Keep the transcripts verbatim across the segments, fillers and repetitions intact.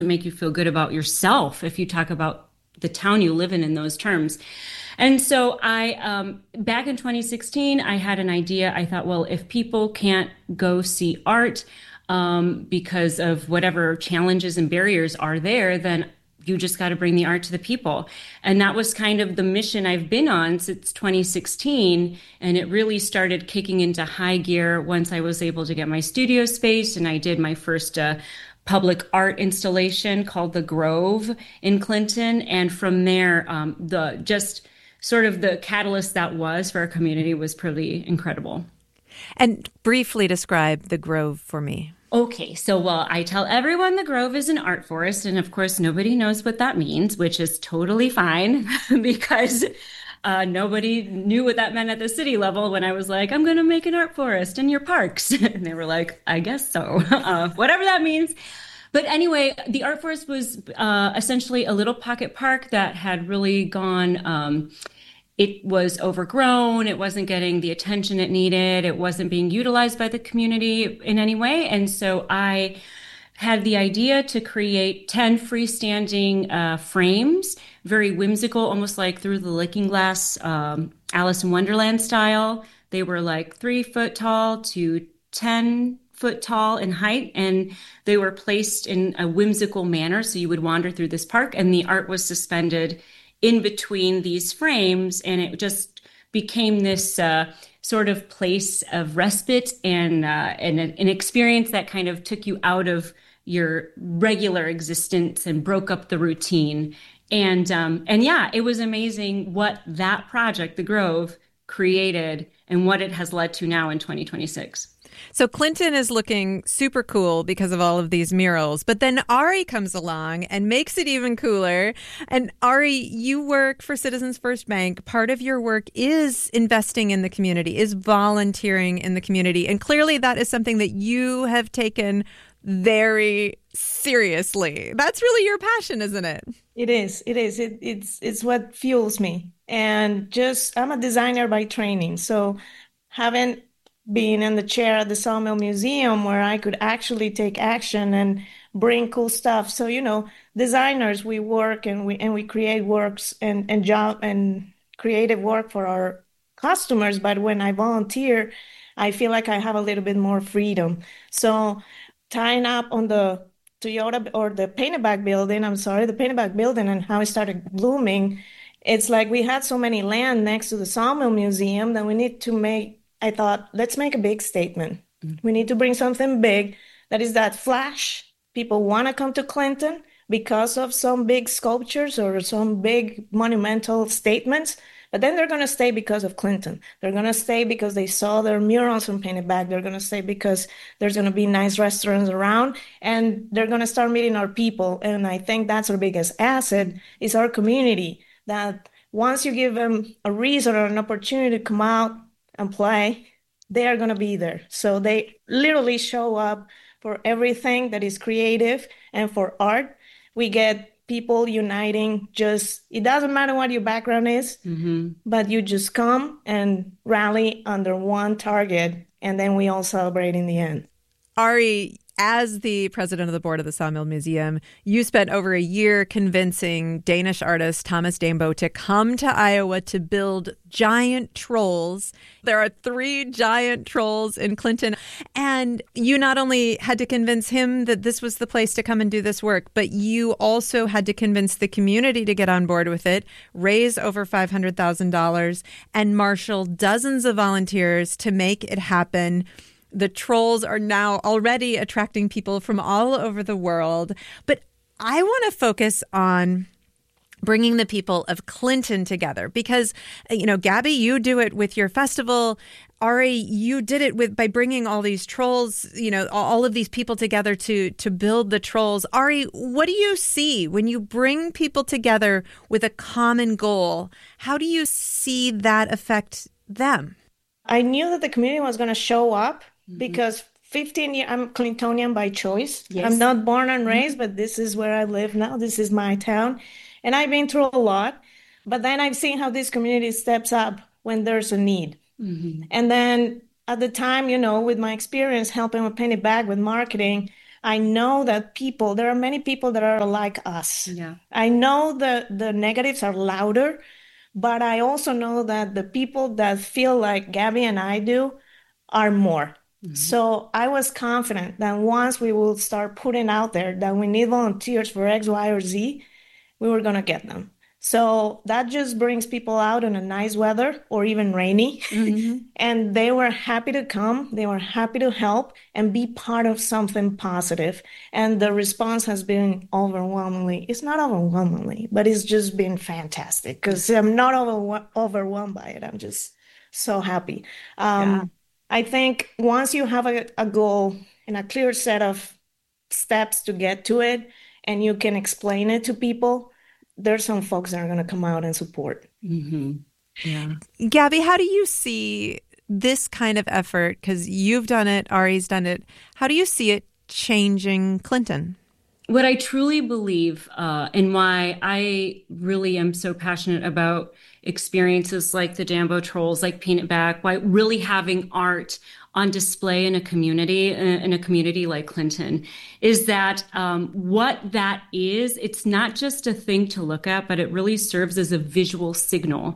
make you feel good about yourself if you talk about the town you live in in those terms. And so I, um, back in twenty sixteen, I had an idea. I thought, well, if people can't go see art um, because of whatever challenges and barriers are there, then you just got to bring the art to the people. And that was kind of the mission I've been on since twenty sixteen. And it really started kicking into high gear once I was able to get my studio space and I did my first uh, public art installation called The Grove in Clinton. And from there, um, the just sort of the catalyst that was for our community was pretty incredible. And briefly describe the Grove for me. Okay, so well, I tell everyone the Grove is an art forest, and of course, nobody knows what that means, which is totally fine because uh, nobody knew what that meant at the city level when I was like, I'm going to make an art forest in your parks. And they were like, I guess so, uh, whatever that means. But anyway, the art forest was uh, essentially a little pocket park that had really gone. Um, it was overgrown. It wasn't getting the attention it needed. It wasn't being utilized by the community in any way. And so I had the idea to create ten freestanding uh, frames, very whimsical, almost like Through the Looking Glass, um, Alice in Wonderland style. They were like three foot tall to ten foot tall in height, and they were placed in a whimsical manner. So you would wander through this park, and the art was suspended in between these frames, and it just became this uh, sort of place of respite and uh, and an experience that kind of took you out of your regular existence and broke up the routine. And um, and yeah, it was amazing what that project, The Grove, created and what it has led to now in twenty twenty-six. So Clinton is looking super cool because of all of these murals. But then Ari comes along and makes it even cooler. And Ari, you work for Citizens First Bank. Part of your work is investing in the community, is volunteering in the community. And clearly that is something that you have taken very seriously. That's really your passion, isn't it? It is. It is. It, it's it's what fuels me. And just, I'm a designer by training. So having being in the chair at the Sawmill Museum where I could actually take action and bring cool stuff. So, you know, designers, we work and we and we create works and, and job and creative work for our customers. But when I volunteer, I feel like I have a little bit more freedom. So tying up on the Toyota or the Painted Back building, I'm sorry, the Painted Back building and how it started blooming, it's like we had so many land next to the Sawmill Museum that we need to make I thought, let's make a big statement. Mm-hmm. We need to bring something big that is that flash. People want to come to Clinton because of some big sculptures or some big monumental statements, but then they're going to stay because of Clinton. They're going to stay because they saw their murals from Painted Back. They're going to stay because there's going to be nice restaurants around, and they're going to start meeting our people. And I think that's our biggest asset is our community, that once you give them a reason or an opportunity to come out and play, they are going to be there. So they literally show up for everything that is creative and for art. We get people uniting, just, it doesn't matter what your background is, mm-hmm. but you just come and rally under one target, and then we all celebrate in the end. Ari, as the president of the board of the Sawmill Museum, you spent over a year convincing Danish artist Thomas Dambo to come to Iowa to build giant trolls. There are three giant trolls in Clinton. And you not only had to convince him that this was the place to come and do this work, but you also had to convince the community to get on board with it, raise over five hundred thousand dollars, and marshal dozens of volunteers to make it happen. The trolls are now already attracting people from all over the world. But I want to focus on bringing the people of Clinton together because, you know, Gabby, you do it with your festival. Ari, you did it with by bringing all these trolls, you know, all of these people together to to build the trolls. Ari, what do you see when you bring people together with a common goal? How do you see that affect them? I knew that the community was going to show up. Because fifteen years, I'm Clintonian by choice. Yes. I'm not born and raised, but this is where I live now. This is my town. And I've been through a lot. But then I've seen how this community steps up when there's a need. Mm-hmm. And then at the time, you know, with my experience helping with Painted Back with marketing, I know that people, there are many people that are like us. Yeah. I know that the negatives are louder, but I also know that the people that feel like Gabby and I do are more. Mm-hmm. So I was confident that once we will start putting out there that we need volunteers for X, Y, or Z, we were going to get them. So that just brings people out in a nice weather or even rainy. Mm-hmm. And they were happy to come. They were happy to help and be part of something positive. And the response has been overwhelmingly, it's not overwhelmingly, but it's just been fantastic because I'm not over, overwhelmed by it. I'm just so happy. Um, yeah. I think once you have a, a goal and a clear set of steps to get to it, and you can explain it to people, there's some folks that are going to come out and support. Mm-hmm. Yeah. Gabby, how do you see this kind of effort? Because you've done it, Ari's done it. How do you see it changing Clinton? What I truly believe uh, and why I really am so passionate about experiences like the Dambo Trolls, like Paint It Back, why really having art on display in a community, in a community like Clinton, is that um, what that is, it's not just a thing to look at, but it really serves as a visual signal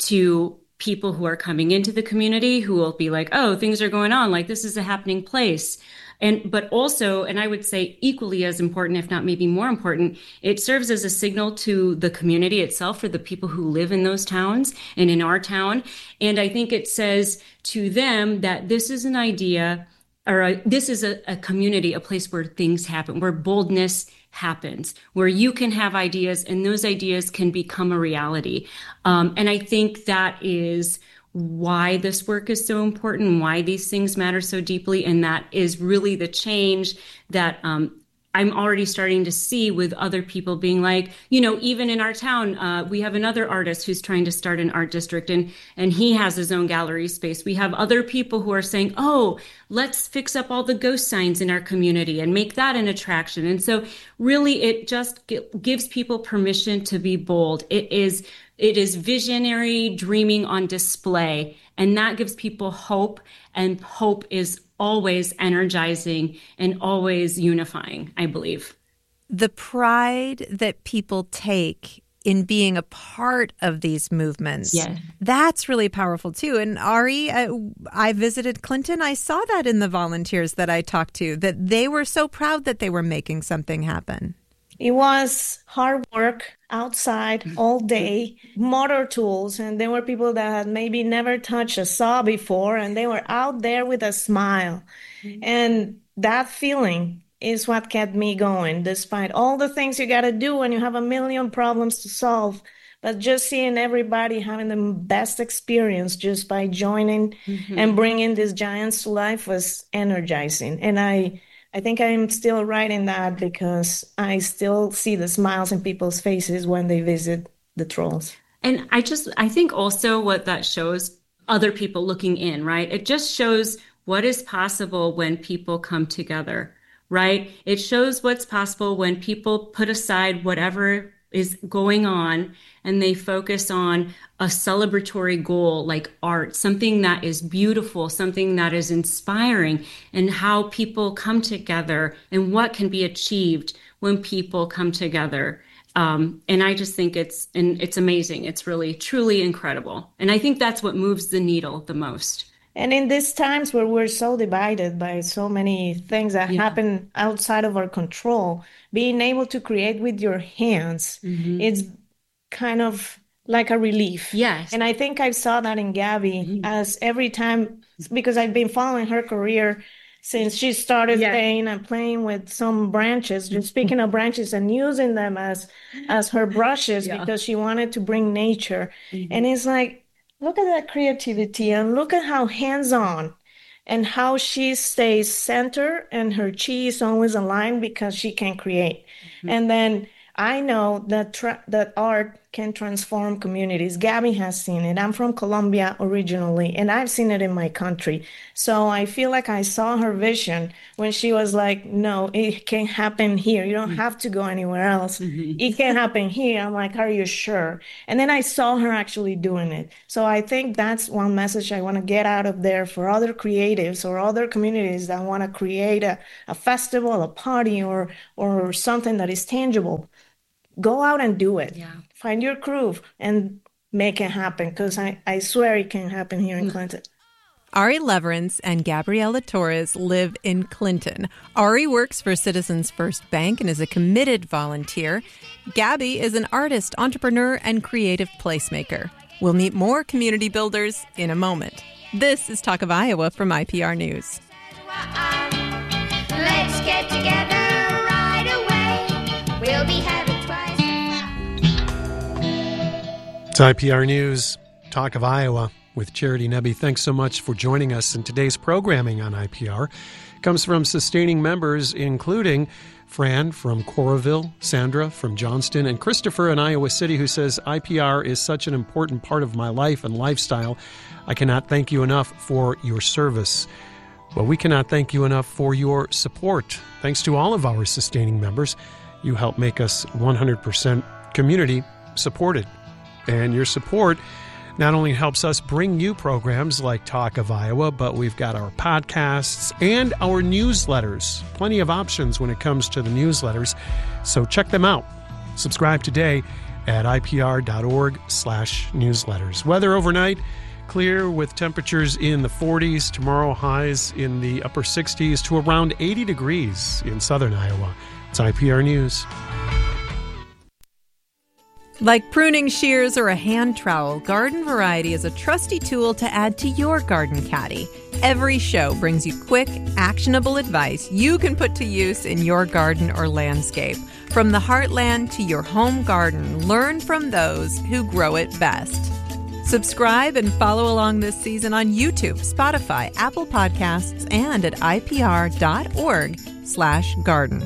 to people who are coming into the community who will be like, oh, things are going on, like this is a happening place. And, but also, and I would say equally as important, if not maybe more important, it serves as a signal to the community itself, for the people who live in those towns and in our town. And I think it says to them that this is an idea, or a, this is a, a community, a place where things happen, where boldness happens, where you can have ideas and those ideas can become a reality. Um, and I think that is why this work is so important, why these things matter so deeply. And that is really the change that um, I'm already starting to see with other people being like, you know, even in our town, uh, we have another artist who's trying to start an art district, and, and he has his own gallery space. We have other people who are saying, oh, let's fix up all the ghost signs in our community and make that an attraction. And so really, it just g- gives people permission to be bold. It is It is visionary dreaming on display, and that gives people hope, and hope is always energizing and always unifying, I believe. The pride that people take in being a part of these movements, yeah. that's really powerful too. And Ari, I, I visited Clinton. I saw that in the volunteers that I talked to, that they were so proud that they were making something happen. It was hard work outside all day, motor tools, and there were people that had maybe never touched a saw before, and they were out there with a smile. Mm-hmm. And that feeling is what kept me going, despite all the things you got to do when you have a million problems to solve. But just seeing everybody having the best experience just by joining mm-hmm. and bringing these giants to life was energizing. And I... I think I'm still writing that because I still see the smiles in people's faces when they visit the trolls. And I just, I think also what that shows other people looking in, right? It just shows what is possible when people come together, right? It shows what's possible when people put aside whatever is going on and they focus on a celebratory goal like art, something that is beautiful, something that is inspiring, and how people come together and what can be achieved when people come together. Um, and I just think it's and it's amazing. It's really, truly incredible. And I think that's what moves the needle the most. And in these times where we're so divided by so many things that yeah. happen outside of our control, being able to create with your hands, mm-hmm. it's kind of like a relief. Yes. And I think I saw that in Gabby mm-hmm. as every time, because I've been following her career since she started yeah. playing and playing with some branches, just picking up branches and using them as, as her brushes yeah. because she wanted to bring nature. Mm-hmm. And it's like, look at that creativity and look at how hands-on and how she stays center and her chi is always aligned because she can create. Mm-hmm. And then I know that tra- that art can transform communities. Gabby has seen it. I'm from Colombia originally, and I've seen it in my country. So I feel like I saw her vision when she was like, no, it can happen here. You don't have to go anywhere else. Mm-hmm. It can happen here. I'm like, are you sure? And then I saw her actually doing it. So I think that's one message I want to get out of there for other creatives or other communities that want to create a, a festival, a party, or or something that is tangible. Go out and do it. Yeah. Find your groove and make it happen, because I, I swear it can happen here in Clinton. Ari Leverance and Gabriela Torres live in Clinton. Ari works for Citizens First Bank and is a committed volunteer. Gabby is an artist, entrepreneur, and creative placemaker. We'll meet more community builders in a moment. This is Talk of Iowa from I P R News. Let's get together right away. We'll be having twice. It's I P R News, Talk of Iowa with Charity Nebbe. Thanks so much for joining us. And today's programming on I P R comes from sustaining members, including Fran from Coralville, Sandra from Johnston, and Christopher in Iowa City, who says, I P R is such an important part of my life and lifestyle. I cannot thank you enough for your service. Well, we cannot thank you enough for your support. Thanks to all of our sustaining members. You help make us one hundred percent community supported. And your support not only helps us bring you programs like Talk of Iowa, but we've got our podcasts and our newsletters. Plenty of options when it comes to the newsletters, so check them out. Subscribe today at ipr.org slash newsletters. Weather overnight, clear with temperatures in the forties. Tomorrow, highs in the upper sixties to around eighty degrees in southern Iowa. It's I P R News. Like pruning shears or a hand trowel, Garden Variety is a trusty tool to add to your garden caddy. Every show brings you quick, actionable advice you can put to use in your garden or landscape. From the heartland to your home garden, learn from those who grow it best. Subscribe and follow along this season on YouTube, Spotify, Apple Podcasts, and at ipr.org slash garden.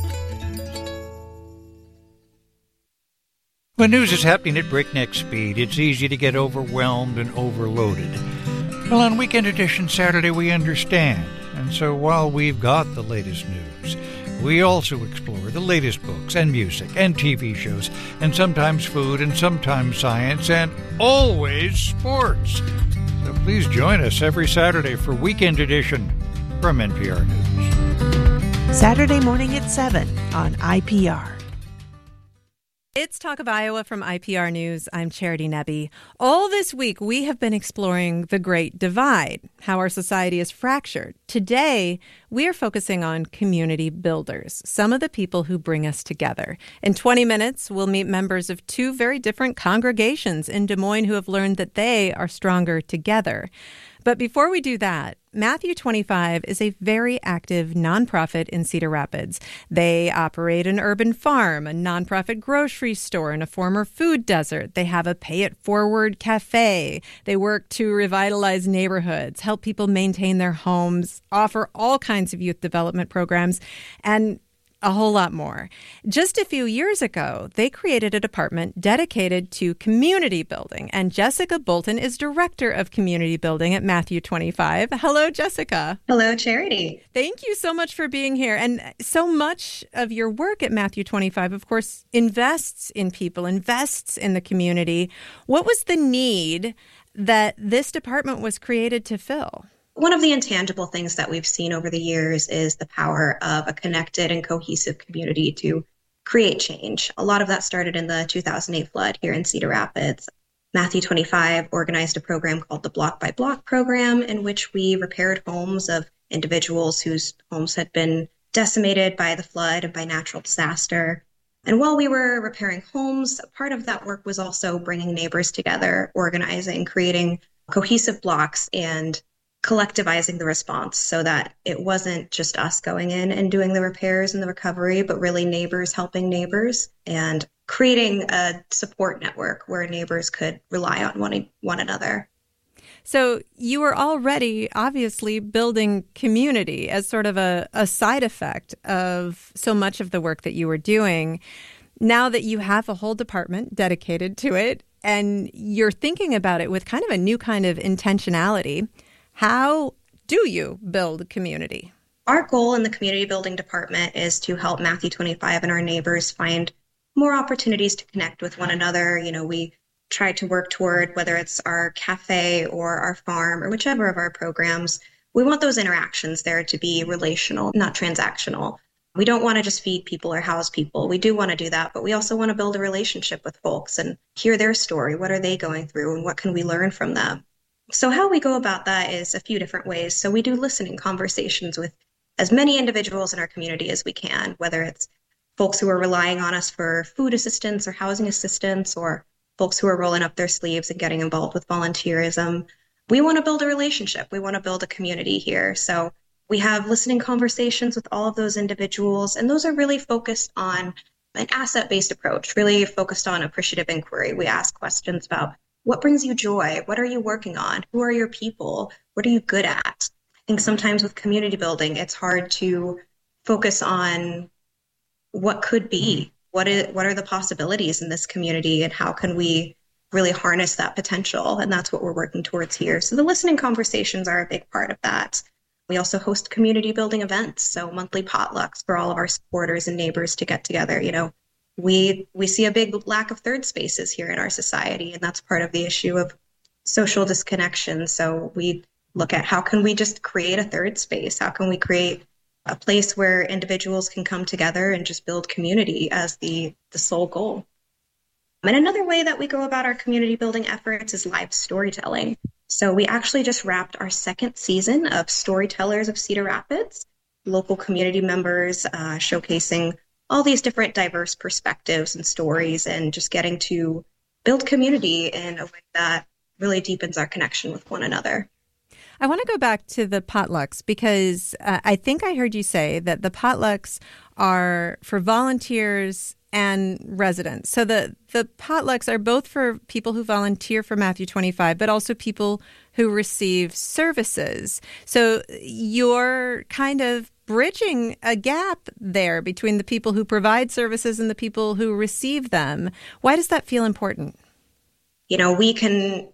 When news is happening at breakneck speed, it's easy to get overwhelmed and overloaded. Well, on Weekend Edition Saturday, we understand. And so while we've got the latest news, we also explore the latest books and music and T V shows, and sometimes food and sometimes science, and always sports. So please join us every Saturday for Weekend Edition from N P R News. Saturday morning at seven on I P R. It's Talk of Iowa from I P R News. I'm Charity Nebbe. All this week, we have been exploring the Great Divide, how our society is fractured. Today, we are focusing on community builders, some of the people who bring us together. In twenty minutes, we'll meet members of two very different congregations in Des Moines who have learned that they are stronger together. But before we do that, Matthew twenty-five is a very active nonprofit in Cedar Rapids. They operate an urban farm, a nonprofit grocery store, and a former food desert. They have a pay-it-forward cafe. They work to revitalize neighborhoods, help people maintain their homes, offer all kinds of youth development programs, and a whole lot more. Just a few years ago, they created a department dedicated to community building, and Jessica Bolton is director of community building at Matthew twenty-five. Hello, Jessica. Hello, Charity. Thank you so much for being here. And so much of your work at Matthew twenty-five, of course, invests in people, invests in the community. What was the need that this department was created to fill? One of the intangible things that we've seen over the years is the power of a connected and cohesive community to create change. A lot of that started in the two thousand eight flood here in Cedar Rapids. Matthew twenty-five organized a program called the Block by Block program, in which we repaired homes of individuals whose homes had been decimated by the flood and by natural disaster. And while we were repairing homes, part of that work was also bringing neighbors together, organizing, creating cohesive blocks, and collectivizing the response so that it wasn't just us going in and doing the repairs and the recovery, but really neighbors helping neighbors and creating a support network where neighbors could rely on one, one another. So you were already obviously building community as sort of a, a side effect of so much of the work that you were doing. Now that you have a whole department dedicated to it and you're thinking about it with kind of a new kind of intentionality, how do you build community? Our goal in the community building department is to help Matthew twenty-five and our neighbors find more opportunities to connect with one another. You know, we try to work toward, whether it's our cafe or our farm or whichever of our programs, we want those interactions there to be relational, not transactional. We don't want to just feed people or house people. We do want to do that, but we also want to build a relationship with folks and hear their story. What are they going through and what can we learn from them? So how we go about that is a few different ways. So we do listening conversations with as many individuals in our community as we can, whether it's folks who are relying on us for food assistance or housing assistance, or folks who are rolling up their sleeves and getting involved with volunteerism. We want to build a relationship. We want to build a community here. So we have listening conversations with all of those individuals, and those are really focused on an asset-based approach, really focused on appreciative inquiry. We ask questions about what brings you joy? What are you working on? Who are your people? What are you good at? I think sometimes with community building, it's hard to focus on what could be, what is, what are the possibilities in this community, and how can we really harness that potential? And that's what we're working towards here. So the listening conversations are a big part of that. We also host community building events, so monthly potlucks for all of our supporters and neighbors to get together. You know, we we see a big lack of third spaces here in our society, and that's part of the issue of social disconnection. So we look at how can we just create a third space? How can we create a place where individuals can come together and just build community as the, the sole goal? And another way that we go about our community building efforts is live storytelling. So we actually just wrapped our second season of Storytellers of Cedar Rapids, local community members uh, showcasing all these different diverse perspectives and stories, and just getting to build community in a way that really deepens our connection with one another. I want to go back to the potlucks because uh, I think I heard you say that the potlucks are for volunteers and residents. So the, the potlucks are both for people who volunteer for Matthew twenty-five, but also people who receive services. So you're kind of bridging a gap there between the people who provide services and the people who receive them. Why does that feel important? You know, we can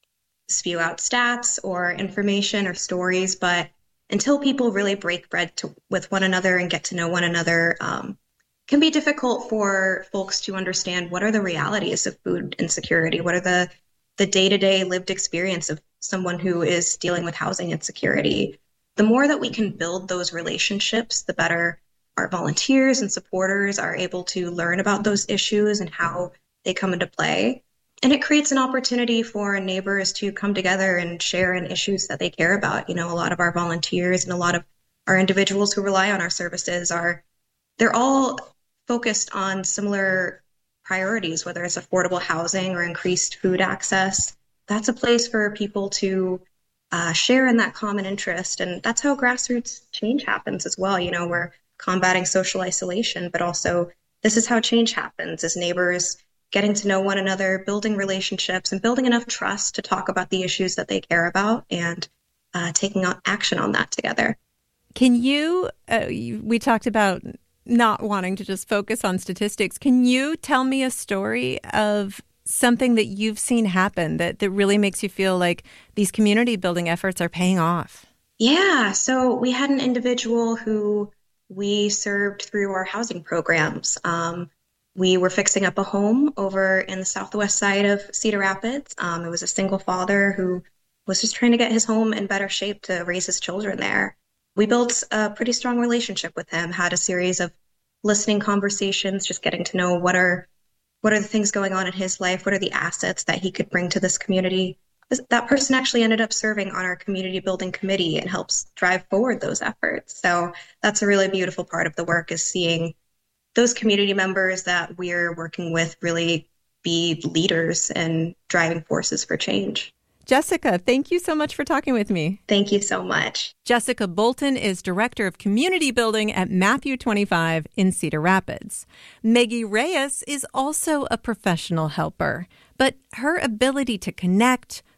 spew out stats or information or stories, but until people really break bread to, with one another and get to know one another, um, it can be difficult for folks to understand what are the realities of food insecurity, what are the the day-to-day lived experience of someone who is dealing with housing insecurity. The more that we can build those relationships, the better our volunteers and supporters are able to learn about those issues and how they come into play. And it creates an opportunity for neighbors to come together and share in issues that they care about. You know, a lot of our volunteers and a lot of our individuals who rely on our services are, they're all focused on similar priorities, whether it's affordable housing or increased food access. That's a place for people to uh, share in that common interest. And that's how grassroots change happens as well. You know, we're combating social isolation, but also this is how change happens, as neighbors getting to know one another, building relationships, and building enough trust to talk about the issues that they care about, and uh, taking on action on that together. Can you, uh, you, we talked about not wanting to just focus on statistics. Can you tell me a story of something that you've seen happen that, that really makes you feel like these community building efforts are paying off? Yeah, so we had an individual who we served through our housing programs. Um, We were fixing up a home over in the southwest side of Cedar Rapids. Um, it was a single father who was just trying to get his home in better shape to raise his children there. We built a pretty strong relationship with him, had a series of listening conversations, just getting to know what are what are the things going on in his life, what are the assets that he could bring to this community. That person actually ended up serving on our community building committee and helps drive forward those efforts. So that's a really beautiful part of the work, is seeing those community members that we're working with really be leaders and driving forces for change. Jessica, thank you so much for talking with me. Thank you so much. Jessica Bolton is Director of Community Building at Matthew twenty-five in Cedar Rapids. Maggie Reyes is also a professional helper, but her ability to connect,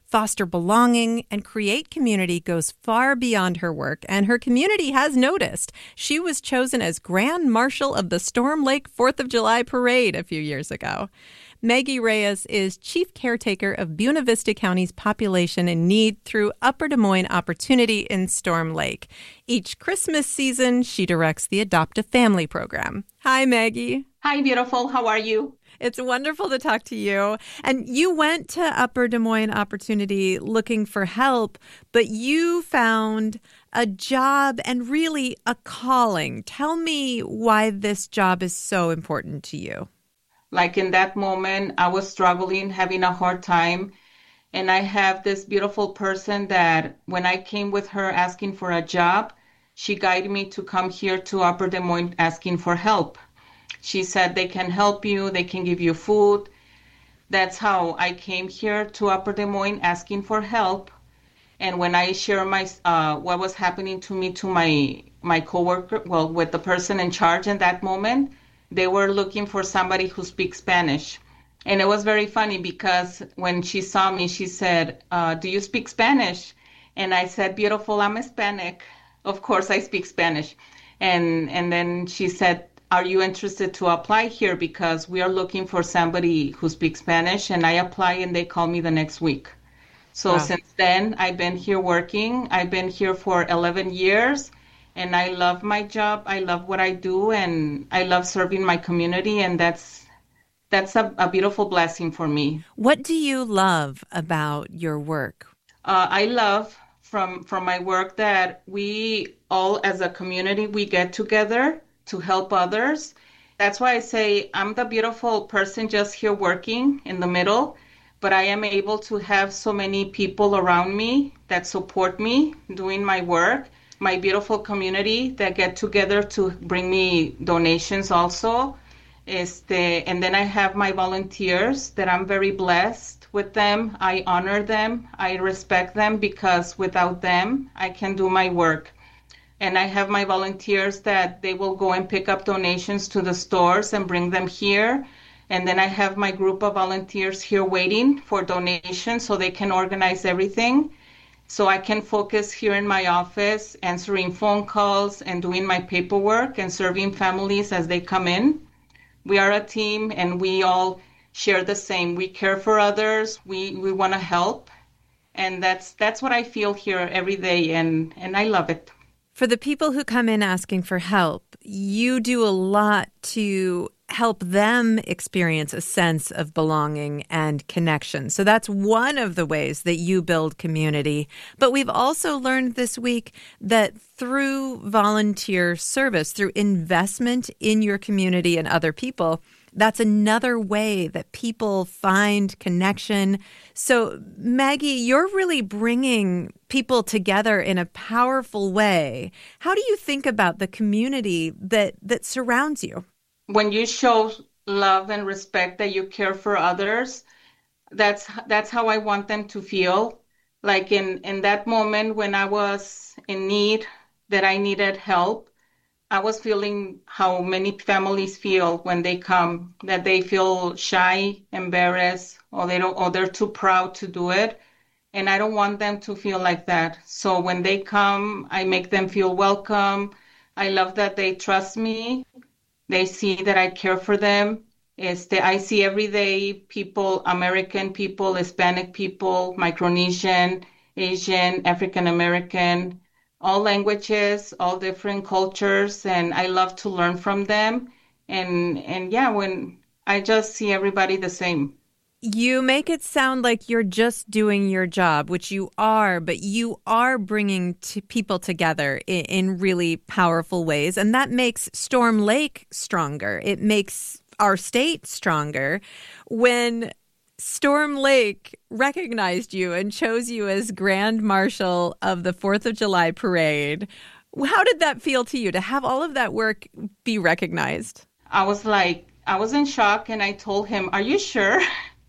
foster belonging, and create community goes far beyond her work, and her community has noticed. She was chosen as Grand Marshal of the Storm Lake fourth of July Parade a few years ago. Maggie Reyes is chief caretaker of Buena Vista County's Population in Need through Upper Des Moines Opportunity in Storm Lake. Each Christmas season, she directs the Adopt a Family program. Hi, Maggie. Hi, beautiful. How are you? It's wonderful to talk to you. And you went to Upper Des Moines Opportunity looking for help, but you found a job and really a calling. Tell me why this job is so important to you. Like in that moment, I was struggling, having a hard time. And I have this beautiful person that when I came with her asking for a job, she guided me to come here to Upper Des Moines asking for help. She said they can help you, they can give you food. That's how I came here to Upper Des Moines asking for help. And when I share my uh, what was happening to me to my my coworker, well, with the person in charge in that moment, they were looking for somebody who speaks Spanish. And it was very funny because when she saw me, she said, uh, do you speak Spanish? And I said, beautiful, I'm Hispanic. Of course, I speak Spanish. And and then she said, are you interested to apply here? Because we are looking for somebody who speaks Spanish. And I apply and they call me the next week. So wow. Since then, I've been here working. I've been here for eleven years. And I love my job. I love what I do. And I love serving my community. And that's that's a, a beautiful blessing for me. What do you love about your work? Uh, I love from, from my work that we all as a community, we get together to help others. That's why I say I'm the beautiful person just here working in the middle, but I am able to have so many people around me that support me doing my work, my beautiful community that get together to bring me donations also. Este, and then I have my volunteers that I'm very blessed with them. I honor them. I respect them because without them, I can do my work. And I have my volunteers that they will go and pick up donations to the stores and bring them here. And then I have my group of volunteers here waiting for donations so they can organize everything. So I can focus here in my office, answering phone calls and doing my paperwork and serving families as they come in. We are a team and we all share the same. We care for others. We, we want to help. And that's that's what I feel here every day. And, and I love it. For the people who come in asking for help, you do a lot to help them experience a sense of belonging and connection. So that's one of the ways that you build community. But we've also learned this week that through volunteer service, through investment in your community and other people, that's another way that people find connection. So, Maggie, you're really bringing people together in a powerful way. How do you think about the community that, that surrounds you? When you show love and respect that you care for others, that's that's how I want them to feel. Like in, in that moment when I was in need, that I needed help, I was feeling how many families feel when they come, that they feel shy, embarrassed, or they don't, or they're too proud to do it. And I don't want them to feel like that. So when they come, I make them feel welcome. I love that they trust me. They see that I care for them. Este, I see everyday people, American people, Hispanic people, Micronesian, Asian, African American, all languages, all different cultures, and I love to learn from them. And and yeah, when I just see everybody the same. You make it sound like you're just doing your job, which you are, but you are bringing to people together in, in really powerful ways. And that makes Storm Lake stronger. It makes our state stronger. When Storm Lake recognized you and chose you as Grand Marshal of the fourth of July Parade, how did that feel to you to have all of that work be recognized? I was like, I was in shock, and I told him, are you sure?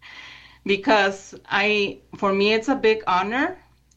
Because I, for me, it's a big honor,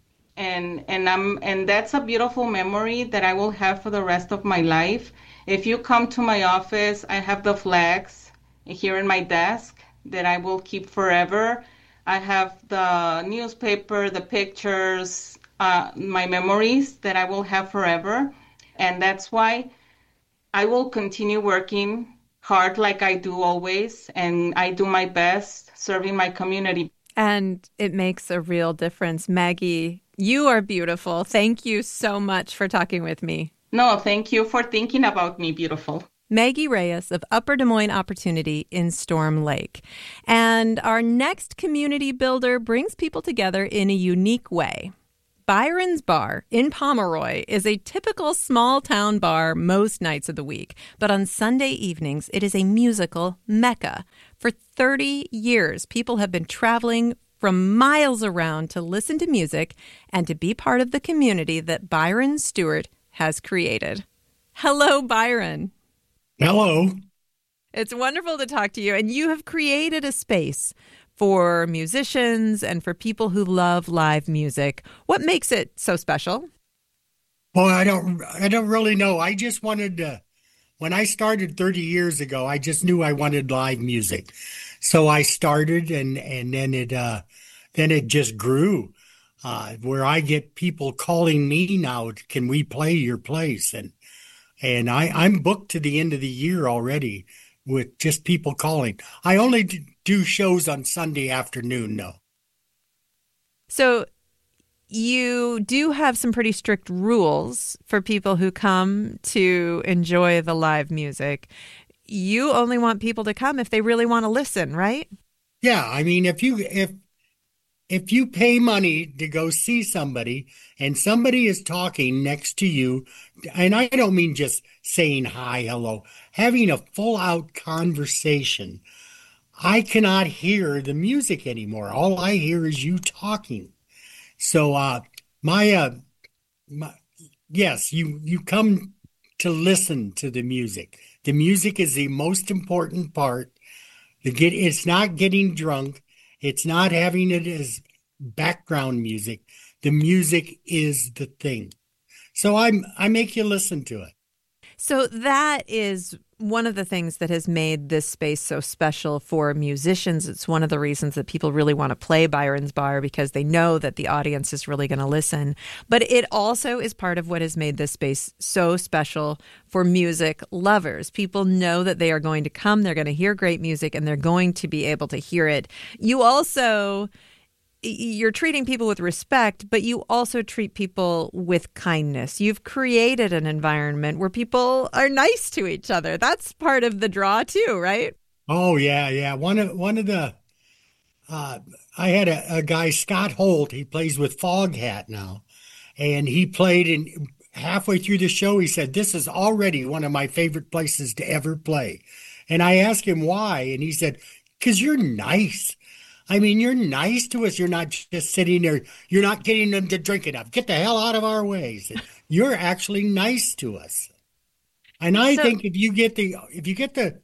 and and I'm and that's a beautiful memory that I will have for the rest of my life. If you come to my office, I have the flags here in my desk that I will keep forever. I have the newspaper, the pictures, uh, my memories that I will have forever. And that's why I will continue working hard like I do always. And I do my best serving my community. And it makes a real difference. Maggie, you are beautiful. Thank you so much for talking with me. No, thank you for thinking about me, beautiful. Maggie Reyes of Upper Des Moines Opportunity in Storm Lake. And our next community builder brings people together in a unique way. Byron's Bar in Pomeroy is a typical small-town bar most nights of the week. But on Sunday evenings, it is a musical mecca. For thirty years, people have been traveling from miles around to listen to music and to be part of the community that Byron Stewart has created. Hello, Byron. Hello. It's wonderful to talk to you. And you have created a space for musicians and for people who love live music. What makes it so special? Well, I don't I don't really know. I just wanted to, when I started thirty years ago, I just knew I wanted live music. So I started and, and then it uh, then it just grew. Uh, where I get people calling me now, can we play your place? And and I, I'm booked to the end of the year already with just people calling. I only do shows on Sunday afternoon, though. So you do have some pretty strict rules for people who come to enjoy the live music. You only want people to come if they really want to listen, right? Yeah, I mean, if you if if you pay money to go see somebody and somebody is talking next to you, and I don't mean just saying hi, hello, having a full out conversation, I cannot hear the music anymore. All I hear is you talking. So, uh, my, uh, my, yes, you, you come to listen to the music. The music is the most important part. The get, it's not getting drunk. It's not having it as background music. The music is the thing. So I'm, I make you listen to it. So that is one of the things that has made this space so special for musicians. It's one of the reasons that people really want to play Byron's Bar, because they know that the audience is really going to listen. But it also is part of what has made this space so special for music lovers. People know that they are going to come, they're going to hear great music, and they're going to be able to hear it. You also... You're treating people with respect, but you also treat people with kindness. You've created an environment where people are nice to each other. That's part of the draw too, right? Oh, yeah, yeah. One of one of the, uh, I had a, a guy, Scott Holt, he plays with Foghat now, and he played, and halfway through the show, he said, this is already one of my favorite places to ever play. And I asked him why, and he said, because you're nice. I mean, you're nice to us. You're not just sitting there. You're not getting them to drink enough. Get the hell out of our ways. You're actually nice to us. And I so, think if you get the if you get the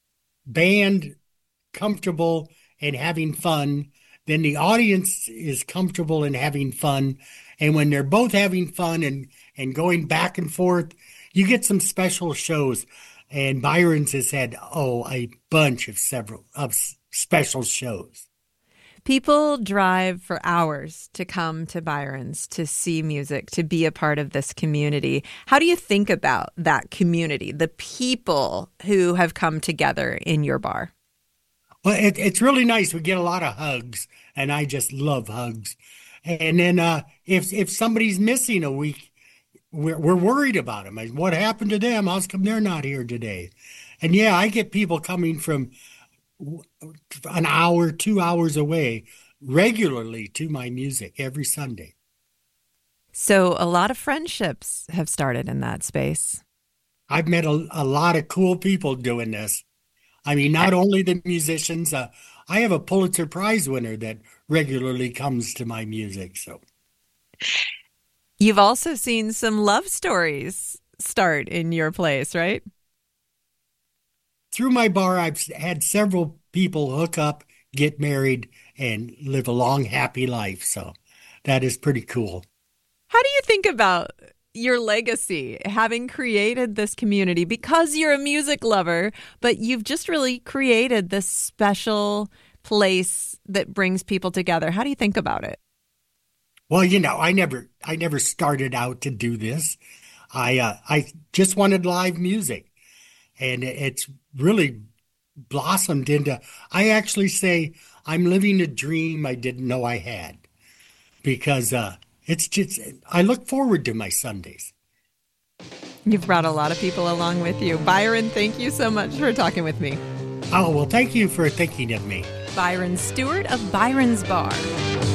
band comfortable and having fun, then the audience is comfortable and having fun. And when they're both having fun and, and going back and forth, you get some special shows. And Byron's has had, oh, a bunch of several of special shows. People drive for hours to come to Byron's to see music, to be a part of this community. How do you think about that community, the people who have come together in your bar? Well, it, it's really nice. We get a lot of hugs, and I just love hugs. And then uh, if if somebody's missing a week, we're, we're worried about them. What happened to them? How come they're not here today? And yeah, I get people coming from an hour, two hours away regularly to my music every Sunday. So a lot of friendships have started in that space. I've met a, a lot of cool people doing this. I mean, not only the musicians, uh, I have a Pulitzer Prize winner that regularly comes to my music. So you've also seen some love stories start in your place, right? Through my bar, I've had several people hook up, get married, and live a long, happy life. So that is pretty cool. How do you think about your legacy, having created this community? Because you're a music lover, but you've just really created this special place that brings people together. How do you think about it? Well, you know, I never, I never started out to do this. I, uh, I just wanted live music, and it's really blossomed into. I actually say I'm living a dream I didn't know I had, because uh, it's just. I look forward to my Sundays. You've brought a lot of people along with you. Byron, thank you so much for talking with me. Oh, well, thank you for thinking of me. Byron Stewart of Byron's Bar.